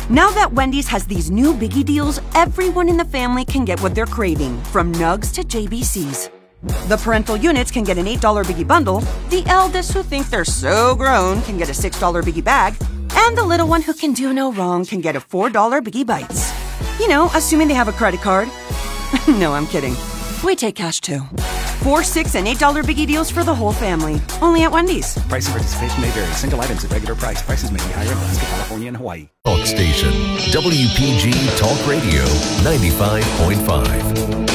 Now that Wendy's has these new biggie deals, everyone in the family can get what they're craving, from nugs to JBCs. The parental units can get an $8 biggie bundle, the eldest who think they're so grown can get a $6 biggie bag, and the little one who can do no wrong can get a $4 biggie bites. You know, assuming they have a credit card. No, I'm kidding. We take cash too. 4, 6, and $8 biggie deals for the whole family. Only at Wendy's. Price and participation may vary. Single items at regular price. Prices may be higher in Alaska, California, and Hawaii. Talk station. WPG Talk Radio 95.5.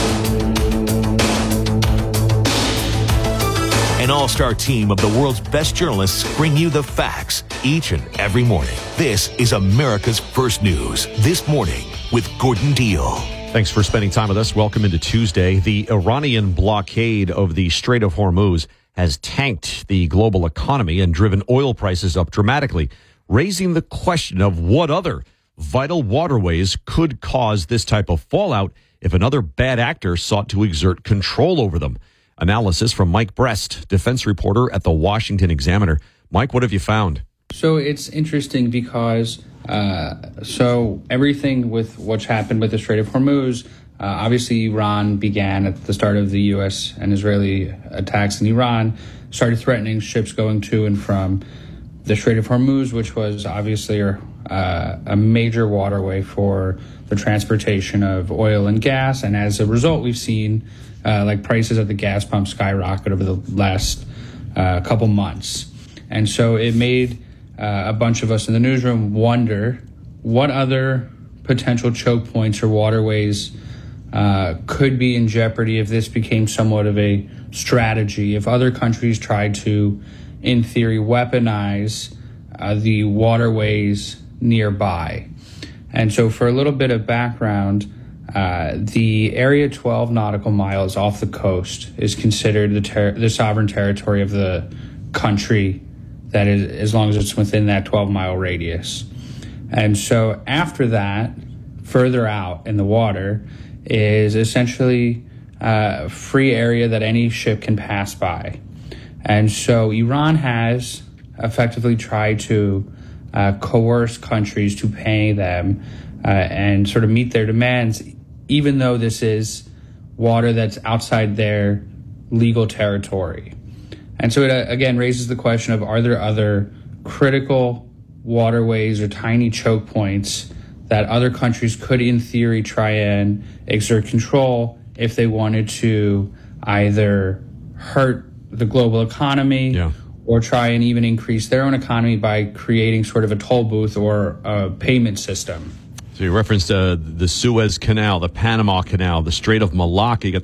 An all-star team of the world's best journalists bring you the facts each and every morning. This is America's First News. This morning with Gordon Deal. Thanks for spending time with us. Welcome into Tuesday. The Iranian blockade of the Strait of Hormuz has tanked the global economy and driven oil prices up dramatically, raising the question of what other vital waterways could cause this type of fallout if another bad actor sought to exert control over them. Analysis from Mike Brest, defense reporter at the Washington Examiner. Mike, what have you found? So it's interesting because everything with what's happened with the Strait of Hormuz, obviously Iran began at the start of the U.S. and Israeli attacks in Iran, started threatening ships going to and from the Strait of Hormuz, which was obviously a major waterway for the transportation of oil and gas. And as a result, we've seen prices at the gas pump skyrocket over the last couple months. And so it made a bunch of us in the newsroom wonder what other potential choke points or waterways could be in jeopardy if this became somewhat of a strategy, if other countries tried to, in theory, weaponize the waterways nearby. And so for a little bit of background, the Area 12 nautical miles off the coast is considered the sovereign territory of the country, that is, as long as it's within that 12-mile radius. And so after that, further out in the water, is essentially a free area that any ship can pass by. And so Iran has effectively tried to coerce countries to pay them and sort of meet their demands, even though this is water that's outside their legal territory. And so it, again, raises the question of, are there other critical waterways or tiny choke points that other countries could, in theory, try and exert control if they wanted to either hurt the global economy or try and even increase their own economy by creating sort of a toll booth or a payment system? So you referenced the Suez Canal, the Panama Canal, the Strait of Malacca. You got